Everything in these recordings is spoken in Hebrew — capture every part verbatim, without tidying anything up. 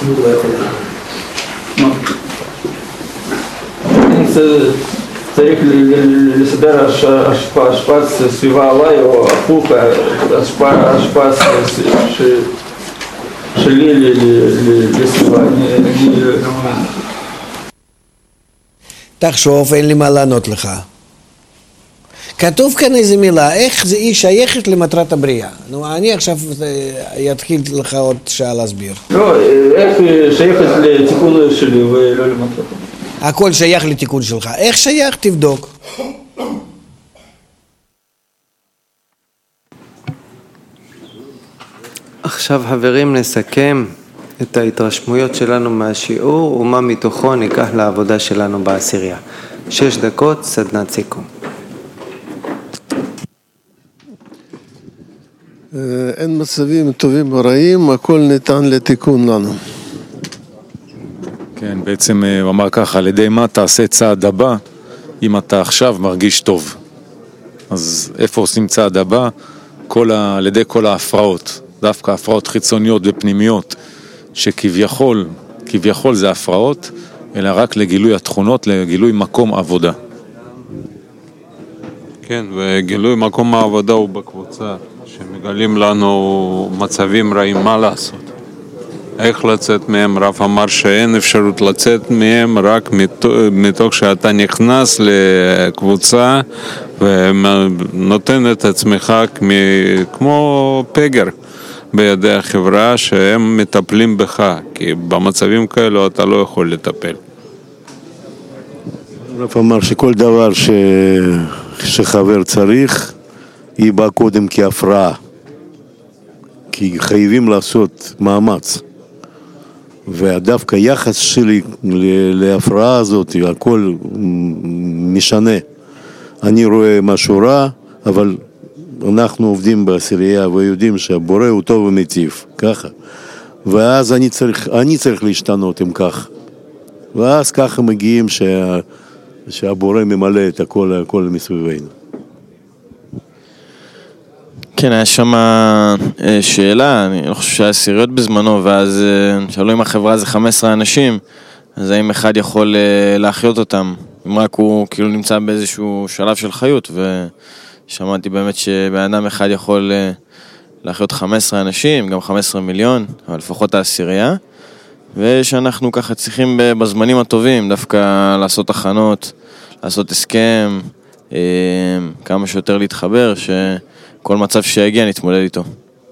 צריך לסדר השפעה סביבה עליי או הפוך, השפעה שלי לסביבה. תחשוב, אין לי מה לענות לך. כתוב כאן איזה מילה, איך זה היא שייכת למטרת הבריאה. נו, אני עכשיו אתחיל לך עוד שעה להסביר. לא, איך שייכת לתיקון שלי ולא למטרת. הכל שייך לתיקון שלך. איך שייך? תבדוק. עכשיו חברים נסכם את ההתרשמויות שלנו מהשיעור ומה מתוכו ניקח לעבודה שלנו בעשירייה. שש דקות, סדנת סיכום. אין מצבים טובים או רעים, הכל ניתן לתיקון לנו. כן, בעצם הוא אמר ככה, על ידי מה תעשה צעד הבא אם אתה עכשיו מרגיש טוב. אז איפה עושים צעד הבא? כל ה... על ידי כל ההפרעות, דווקא הפרעות חיצוניות ופנימיות, שכביכול, כביכול זה הפרעות, אלא רק לגילוי התכונות, לגילוי מקום עבודה. כן, וגילוי מקום העבודה הוא בקבוצה, שמגלים לנו מצבים רעים מה לעשות. איך לצאת מהם? רב אמר שאין אפשרות לצאת מהם רק מתוך שאתה נכנס לקבוצה ונותן את עצמך כמו פגר בידי החברה שהם מטפלים בך, כי במצבים כאלו אתה לא יכול לטפל. רב אמר שכל דבר ש... שחבר צריך היא באה קודם כהפרעה, כי חייבים לעשות מאמץ. ודווקא יחס שלי להפרעה הזאת, הכל משנה. אני רואה משהו רע, אבל אנחנו עובדים בעשירייה ויודעים שהבורא הוא טוב ומיטיב, ככה. ואז אני צריך, אני צריך להשתנות עם כך. ואז ככה מגיעים שה, שהבורא ממלא את הכל, הכל מסביבנו. כן, היה שם שאלה, אני לא חושב שהיה סיריות בזמנו, ואז שאלו אם החברה זה חמישה עשר אנשים, אז האם אחד יכול להחיות אותם, אם רק הוא כאילו נמצא באיזשהו שלב של חיות, ושמעתי באמת שבן אדם אחד יכול להחיות חמישה עשר אנשים, גם חמישה עשר מיליון, אבל לפחות העשירייה, ושאנחנו ככה צריכים בזמנים הטובים דווקא לעשות הכנות, לעשות הסכם, כמה שיותר להתחבר, ש... כל מצב שיגיע נתמודד איתו.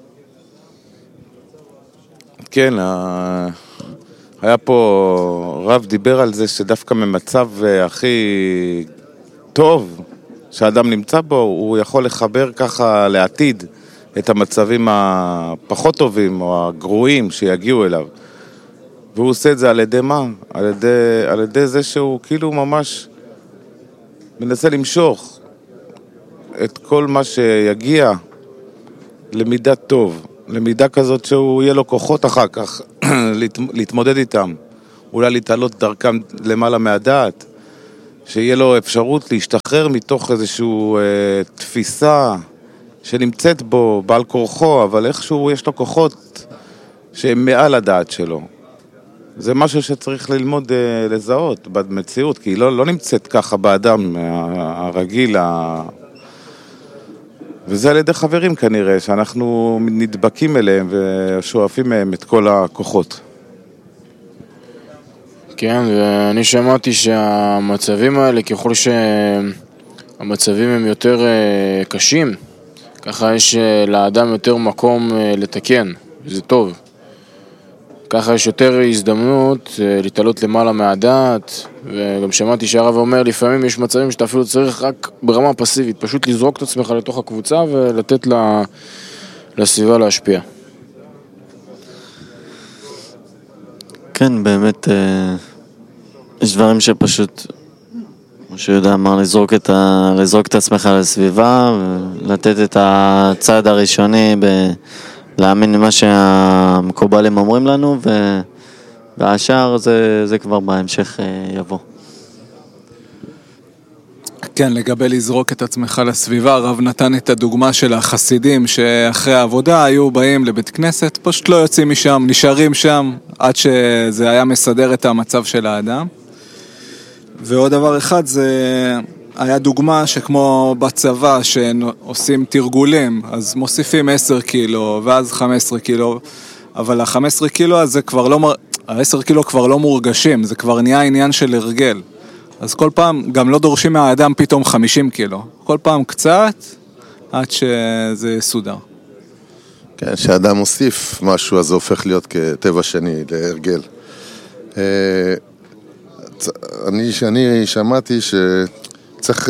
כן, היה פה, רב דיבר על זה שדווקא ממצב הכי טוב שהאדם נמצא בו, הוא יכול לחבר ככה לעתיד את המצבים הפחות טובים או הגרועים שיגיעו אליו. והוא עושה את זה על ידי מה? על ידי, על ידי זה שהוא כאילו ממש מנסה למשוך את כל מה שיגיע למידה טוב, למידה כזאת שהוא יהיה לו כוחות אחר כך להתמודד איתם, אולי להתעלות דרכם למעלה מהדעת, שיהיה לו אפשרות להשתחרר מתוך איזושהי אה, תפיסה שנמצאת בו בעל כורחו, אבל איכשהו יש לו כוחות שהם מעל הדעת שלו. זה משהו שצריך ללמוד אה, לזהות במציאות, כי היא לא, לא נמצאת ככה באדם הרגיל, ה... וזה על ידי חברים כנראה, שאנחנו נדבקים אליהם ושואפים מהם את כל הכוחות. כן, ואני שמעתי שהמצבים האלה, ככל שהמצבים הם יותר קשים, ככה יש לאדם יותר מקום לתקן, וזה טוב. ככה יש יותר הזדמנות להתעלות למעלה מהדעת, וגם שמעתי שהרב אומר, לפעמים יש מצבים שאתה אפילו צריך רק ברמה פסיבית, פשוט לזרוק את עצמך לתוך הקבוצה ולתת לסביבה להשפיע. כן, באמת יש דברים שפשוט, כמו שיהודה אמר, לזרוק את, ה... לזרוק את עצמך לסביבה, ולתת את הצעד הראשוני ב... להאמין למה שהמקובלים אומרים לנו, ו... והשאר זה, זה כבר בהמשך יבוא. כן, לגבי לזרוק את עצמך לסביבה, הרב נתן את הדוגמה של החסידים שאחרי העבודה היו באים לבית כנסת, פשוט לא יוצאים משם, נשארים שם עד שזה היה מסדר את המצב של האדם. ועוד דבר אחד זה היה דוגמה שכמו בצבא שעושים תרגולים, אז מוסיפים עשר קילו ואז חמש עשרה קילו, אבל ה-חמש עשרה קילו הזה כבר לא, ה-עשרה קילו כבר לא מורגשים, זה כבר נהיה עניין של הרגל. אז כל פעם, גם לא דורשים מהאדם פתאום חמישים קילו. כל פעם קצת, עד שזה סודר. כן, כשאדם מוסיף משהו, אז זה הופך להיות כטבע שני, להרגל. אני, אני שמעתי שצריך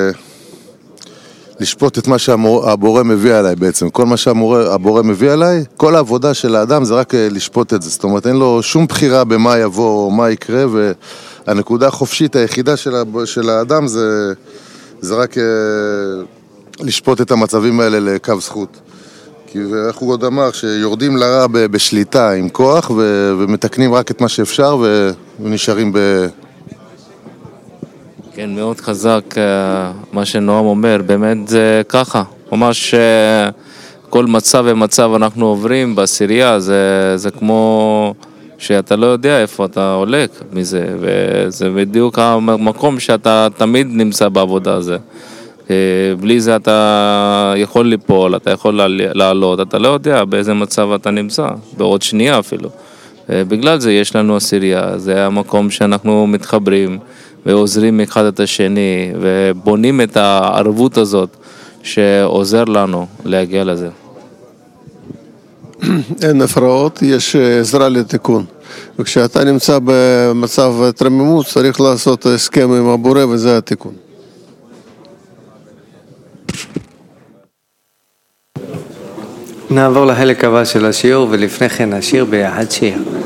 לשפוט את מה שהבורא מביא עליי בעצם. כל מה שהבורא מביא עליי, כל העבודה של האדם זה רק לשפוט את זה. זאת אומרת, אין לו שום בחירה במה יבוא או מה יקרה, והנקודה החופשית היחידה של, של האדם זה, זה רק לשפוט את המצבים האלה לקו זכות. כי איך הוא עוד אמר, שיורדים לרע בשליטה עם כוח ו, ומתקנים רק את מה שאפשר ונשארים ב... כן, מאוד חזק מה שנועם אומר, באמת זה ככה, ממש כל מצב ומצב אנחנו עוברים בעשירייה, זה, זה כמו שאתה לא יודע איפה אתה הולך מזה, וזה בדיוק המקום שאתה תמיד נמצא בעבודה הזה. בלי זה אתה יכול ליפול, אתה יכול לעלות, אתה לא יודע באיזה מצב אתה נמצא, בעוד שנייה אפילו. בגלל זה יש לנו עשירייה, זה המקום שאנחנו מתחברים ועוזרים אחד את השני ובונים את הערבות הזאת שעוזר לנו להגיע לזה. אין הפרעות, יש עזרה לתיקון. וכשאתה נמצא במצב תרמימות צריך לעשות הסכם עם הבורא וזה התיקון. נעבור לחלק הבא של השיעור ולפני כן נשיר ביחד שיר.